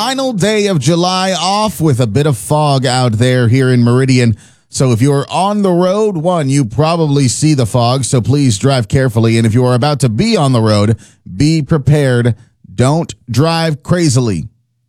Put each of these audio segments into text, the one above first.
Final day of July off with a bit of fog out there here in Meridian. So if you're on the road, you probably see the fog, so please drive carefully. And if you are about to be on the road, be prepared. Don't drive crazily.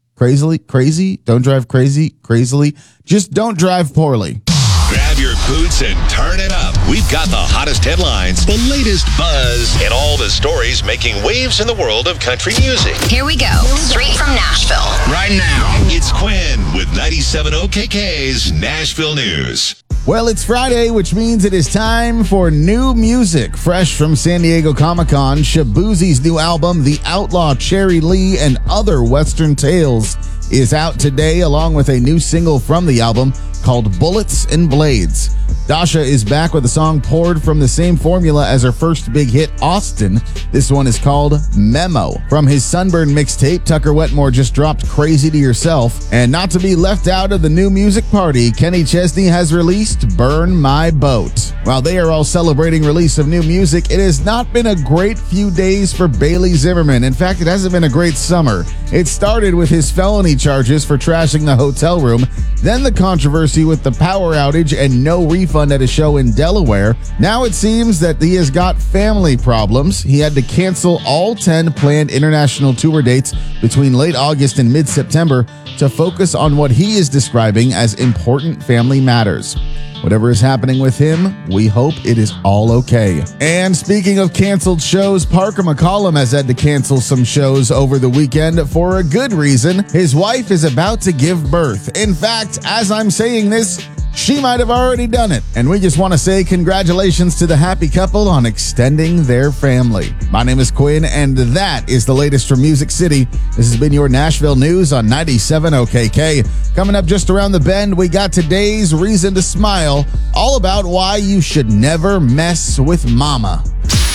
Crazy? Don't drive crazily. Just don't drive poorly. Grab your boots and turn it up. We've got the hottest headlines, the latest buzz, and all the stories making waves in the world of country music. Here we go. Straight from Nashville. Right now, it's Quinn with 97 OKK's Nashville News. Well, it's Friday, which means it is time for new music. Fresh from San Diego Comic-Con, Shaboozie's new album, The Outlaw Cherry Lee and Other Western Tales, is out today, along with a new single from the album called Bullets and Blades. Dasha is back with a song poured from the same formula as her first big hit, Austin. This one is called Memo. From his Sunburn mixtape, Tucker Wetmore just dropped Crazy to Yourself. And not to be left out of the new music party, Kenny Chesney has released Burn My Boat. While they are all celebrating release of new music, it has not been a great few days for Bailey Zimmerman. In fact, it hasn't been a great summer. It started with his felony charges for trashing the hotel room, then the controversy with the power outage and no refund at a show in Delaware. Now it seems that he has got family problems. He had to cancel all 10 planned international tour dates between late August and mid-September to focus on what he is describing as important family matters. Whatever is happening with him, we hope it is all okay. And speaking of canceled shows, Parker McCollum has had to cancel some shows over the weekend for a good reason. His wife is about to give birth. In fact, as I'm saying this, she might have already done it. And we just want to say congratulations to the happy couple on extending their family. My name is Quinn, and that is the latest from Music City. This has been your Nashville News on 97 OKK. Coming up just around the bend, we got today's Reason to Smile, all about why you should never mess with mama.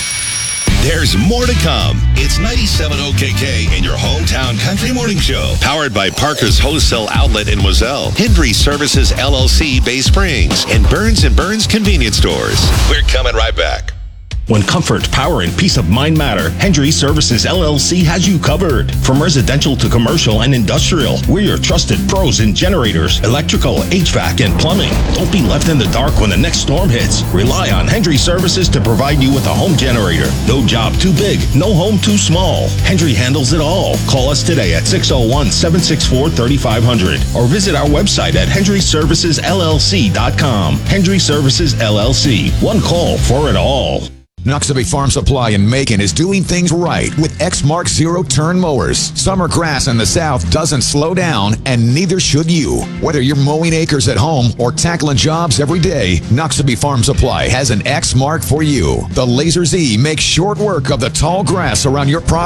There's more to come. It's 97 OKK in your hometown country morning show. Powered by Parker's Wholesale Outlet in Wazelle, Hendry Services LLC, Bay Springs, and Burns & Burns Convenience Stores. We're coming right back. When comfort, power, and peace of mind matter, Hendry Services LLC has you covered. From residential to commercial and industrial, we're your trusted pros in generators, electrical, HVAC, and plumbing. Don't be left in the dark when the next storm hits. Rely on Hendry Services to provide you with a home generator. No job too big, no home too small. Hendry handles it all. Call us today at 601-764-3500 or visit our website at HendryServicesLLC.com. Hendry Services LLC. One call for it all. Noxubee Farm Supply in Macon is doing things right with Exmark zero-turn mowers. Summer grass in the south doesn't slow down, and neither should you. Whether you're mowing acres at home or tackling jobs every day, Noxubee Farm Supply has an Exmark for you. The Laser Z makes short work of the tall grass around your property.